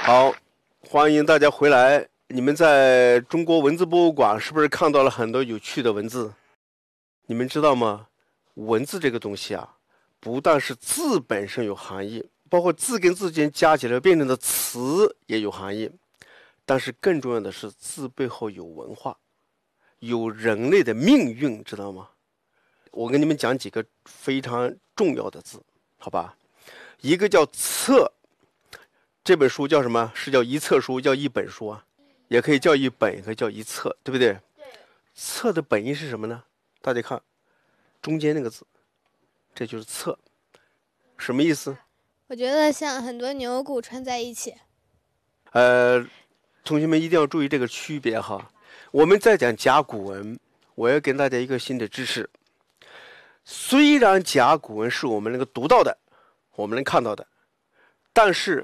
好，欢迎大家回来。你们在中国文字博物馆是不是看到了很多有趣的文字？你们知道吗？文字这个东西啊，不但是字本身有含义，包括字跟字间加起来变成的词也有含义。但是更重要的是，字背后有文化，有人类的命运，知道吗？我跟你们讲几个非常重要的字，好吧？一个叫册，这本书叫什么？是叫一册书，叫一本书啊，也可以叫一本，也可以叫一册，对不对？ 对。 册的本意是什么呢？大家看，中间那个字，这就是册，什么意思？ 我觉得像很多牛骨串在一起。 同学们一定要注意这个区别哈。我们在讲甲骨文，我要给大家一个新的知识。虽然甲骨文是我们能够读到的，我们能看到的，但是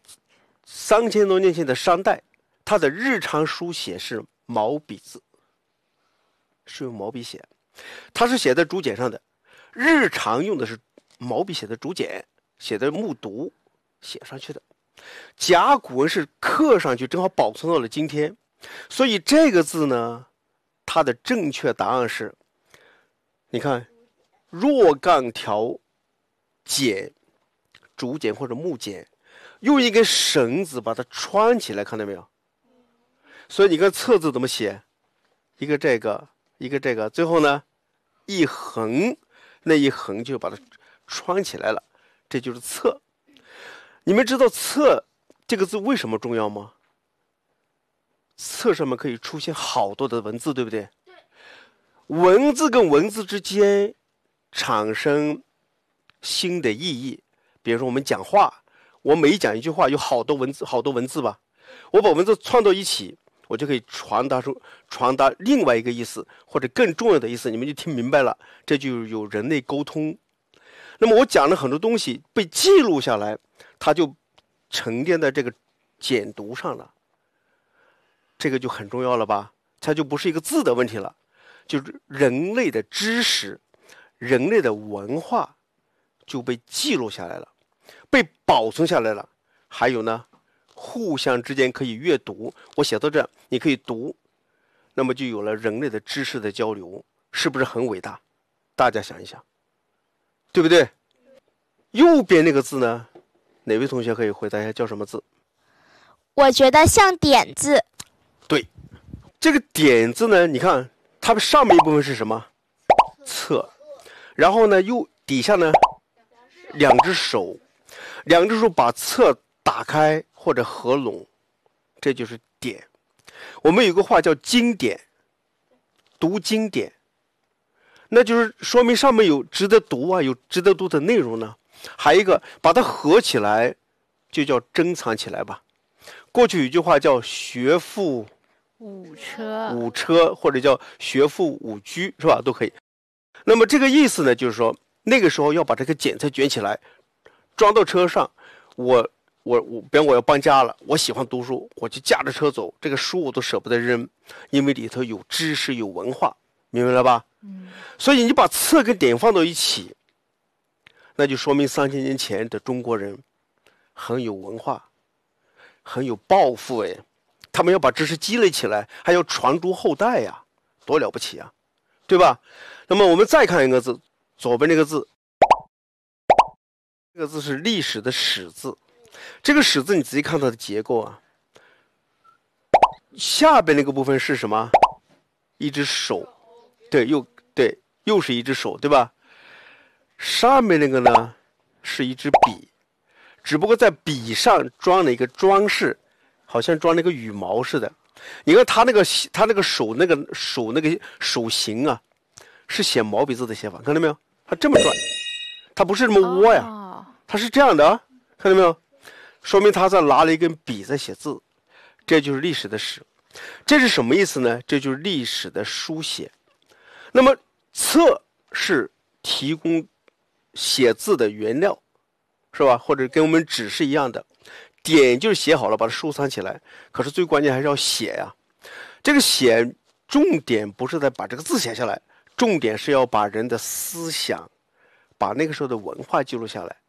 3000多年前的商代，它的日常书写是毛笔字，是用毛笔写，它是写在竹简上的。日常用的是毛笔写的竹简，写的木牍写上去的。甲骨文是刻上去，正好保存到了今天。所以这个字呢，它的正确答案是，你看，若干条简，竹简或者木简，用一根绳子把它穿起来，看到没有？所以你看册字怎么写？一个这个，一个这个，最后呢，一横，那一横就把它穿起来了，这就是册。你们知道册这个字为什么重要吗？册上面可以出现好多的文字，对不对？ 对。 文字跟文字之间产生新的意义。比如说我们讲话，我每讲一句话有好多文字吧，我把文字串到一起，我就可以传达另外一个意思，或者更重要的意思，你们就听明白了，这就有人类沟通。那么我讲了很多东西被记录下来，它就沉淀在这个简牍上了，这个就很重要了吧？它就不是一个字的问题了，就是人类的知识、人类的文化就被记录下来了，被保存下来了。还有呢，互相之间可以阅读，我写到这，你可以读，那么就有了人类的知识的交流，是不是很伟大？大家想一想，对不对？右边那个字呢？哪位同学可以回答一下叫什么字？ 我觉得像点字。 对，这个点字呢，你看它上面一部分是什么？册。然后呢，底下呢，两只手把册打开或者合拢，这就是点。我们有个话叫经典，读经典，那就是说明上面有值得读啊，有值得读的内容呢。还有一个把它合起来，就叫珍藏起来吧。过去有一句话叫学富五车，或者叫学富五车，是吧？都可以。那么这个意思呢，就是说那个时候要把这个剪裁卷起来，装到车上。比方我要搬家了，我喜欢读书，我就驾着车走，这个书我都舍不得扔，因为里头有知识有文化，明白了吧？所以你把册跟点放到一起，那就说明3000年前的中国人很有文化，很有抱负哎，他们要把知识积累起来，还要传诸后代呀，多了不起啊，对吧？那么我们再看一个字，左边这个字，这个字是历史的史字。这个史字你仔细看它的结构啊，下边那个部分是什么？一只手，对，又是一只手，对吧？上面那个呢是一支笔，只不过在笔上装了一个装饰，好像装了一个羽毛似的。你看他那个手那个手型啊，是写毛笔字的写法，看到没有？他这么转，他不是这么窝呀，他是这样的啊，看到没有？说明他在拿了一根笔在写字，这就是历史的史。这是什么意思呢？这就是历史的书写。那么册是提供写字的原料，是吧？或者跟我们纸是一样的。点就是写好了，把它收藏起来。可是最关键还是要写呀。这个写重点不是在把这个字写下来，重点是要把人的思想，把那个时候的文化记录下来。